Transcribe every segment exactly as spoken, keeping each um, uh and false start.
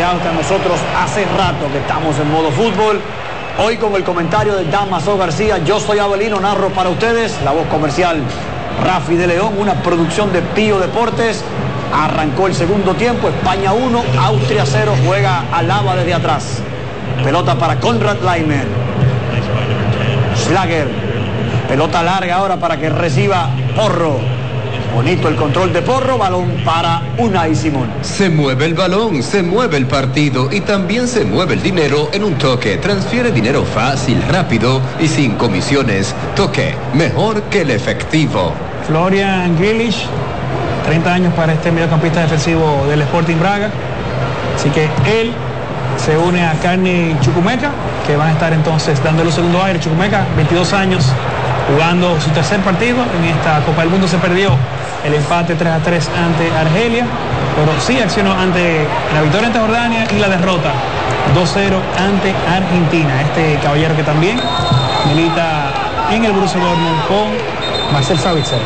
Austria. Nosotros hace rato que estamos en modo fútbol. Hoy con el comentario de Damaso García. Yo soy Abelino, narro para ustedes. La voz comercial Rafi de León, una producción de Pío Deportes. Arrancó el segundo tiempo. España uno, Austria cero. Juega Alaba desde atrás. Pelota para Konrad Laimer. Schlager. Pelota larga ahora para que reciba Porro. Bonito el control de Porro, balón para Unai Simón. Se mueve el balón, se mueve el partido y también se mueve el dinero en un toque. Transfiere dinero fácil, rápido y sin comisiones. Toque, mejor que el efectivo. Florian Grilic, treinta años para este mediocampista defensivo del Sporting Braga. Así que él se une a Carni Chukwuemeka, que van a estar entonces dándole un segundo aire. Chukwuemeka, veintidós años, jugando su tercer partido en esta Copa del Mundo. Se perdió el empate tres a tres ante Argelia, pero sí accionó ante la victoria ante Jordania y la derrota dos cero ante Argentina. Este caballero que también milita en el Borussia Dortmund con Marcel Sabitzer.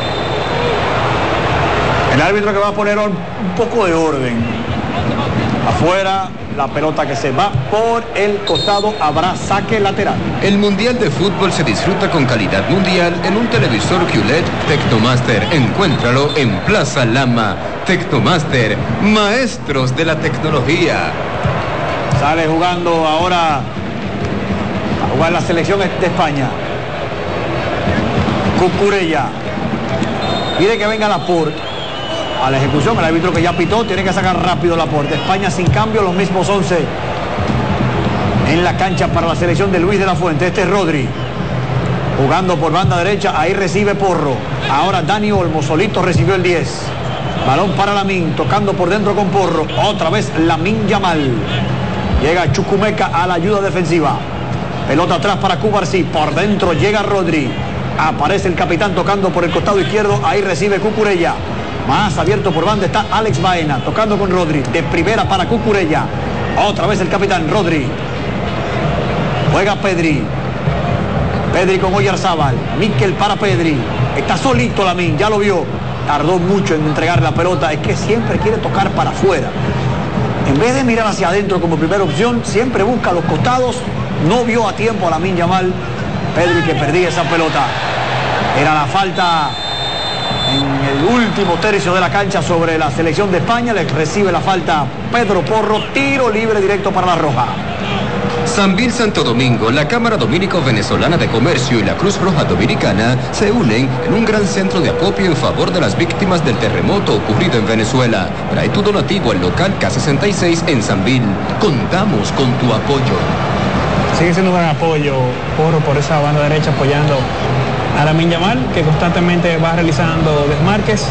El árbitro que va a poner un poco de orden. Afuera, la pelota que se va por el costado, habrá saque lateral. El Mundial de Fútbol se disfruta con calidad mundial en un televisor Q L E D Tecnomaster. Encuéntralo en Plaza Lama. Tecnomaster, maestros de la tecnología. Sale jugando ahora a jugar la selección de España. Cucurella. Pide que venga Laporte a la ejecución. El árbitro que ya pitó tiene que sacar rápido Laporte. España sin cambio, los mismos once en la cancha para la selección de Luis de la Fuente. Este es Rodri jugando por banda derecha, ahí recibe Porro. Ahora Dani Olmo solito recibió el diez. Balón para Lamine, tocando por dentro con Porro. Otra vez Lamine Yamal. Llega Chukwuemeka a la ayuda defensiva. Pelota atrás para Cubarsí. Por dentro llega Rodri. Aparece el capitán tocando por el costado izquierdo. Ahí recibe Cucurella. Más abierto por banda está Alex Baena, tocando con Rodri. De primera para Cucurella. Otra vez el capitán Rodri. Juega Pedri. Pedri con Oyarzábal. Mikel para Pedri. Está solito Lamine, ya lo vio. Tardó mucho en entregar la pelota. Es que siempre quiere tocar para afuera. En vez de mirar hacia adentro como primera opción, siempre busca los costados. No vio a tiempo a Lamine Yamal. Pedri que perdía esa pelota. Era la falta en el último tercio de la cancha sobre la selección de España. Le recibe la falta Pedro Porro. Tiro libre directo para la roja. Sambil Santo Domingo, la Cámara Dominico-Venezolana de Comercio y la Cruz Roja Dominicana se unen en un gran centro de acopio en favor de las víctimas del terremoto ocurrido en Venezuela. Trae tu donativo al local K sesenta y seis en Sambil. Contamos con tu apoyo. Sigue siendo un gran apoyo, Porro, por esa banda derecha, apoyando a Lamine Yamal, que constantemente va realizando desmarques,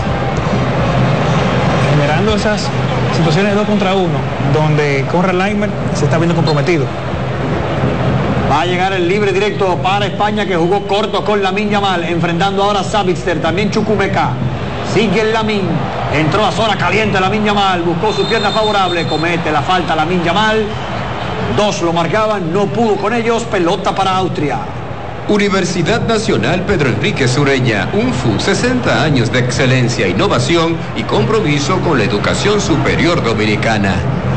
generando esas situaciones de dos contra uno, donde Konrad Laimer se está viendo comprometido. Va a llegar el libre directo para España, que jugó corto con Lamine Yamal, enfrentando ahora a Sabitzer, también Chukwuemeka. Sigue el Lamine, entró a zona caliente Lamine Yamal, buscó su pierna favorable, comete la falta Lamine Yamal. Dos lo marcaban, no pudo con ellos. Pelota para Austria. Universidad Nacional Pedro Enrique Sureña, U N F U, sesenta años de excelencia, innovación y compromiso con la educación superior dominicana.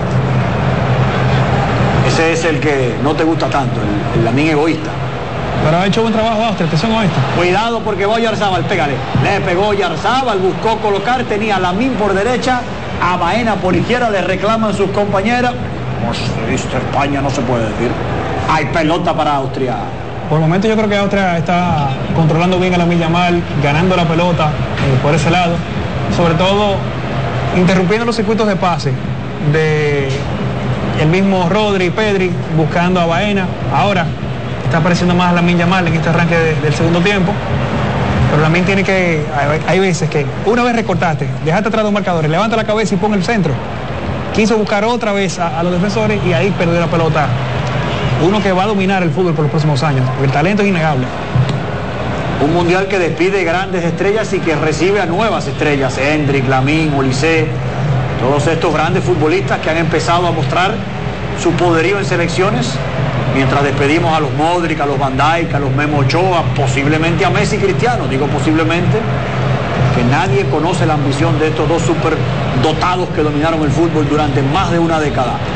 Ese es el que no te gusta tanto, el, el Lamine egoísta. Pero ha hecho buen trabajo Austria, atención a esto. Cuidado porque va Oyarzábal, pégale. Le pegó Oyarzábal, buscó colocar, tenía a Lamine por derecha, a Baena por izquierda, le reclaman sus compañeras. Como se dice España, no se puede decir. Hay pelota para Austria. Por el momento yo creo que Austria está controlando bien a Lamine Yamal, ganando la pelota eh, por ese lado. Sobre todo, interrumpiendo los circuitos de pase de el mismo Rodri, Pedri, buscando a Baena. Ahora está apareciendo más Lamine Yamal en este arranque de, del segundo tiempo. Pero Lamine tiene que, hay, hay veces que una vez recortaste, dejaste atrás dos marcadores, levanta la cabeza y pon el centro. Quiso buscar otra vez a, a los defensores y ahí perdió la pelota. Uno que va a dominar el fútbol por los próximos años, porque el talento es innegable. Un mundial que despide grandes estrellas y que recibe a nuevas estrellas. Hendrik, Lamine, Olise, todos estos grandes futbolistas que han empezado a mostrar su poderío en selecciones, mientras despedimos a los Modric, a los Van Dijk, a los Memo Ochoa, posiblemente a Messi y Cristiano. Digo posiblemente, que nadie conoce la ambición de estos dos superdotados que dominaron el fútbol durante más de una década.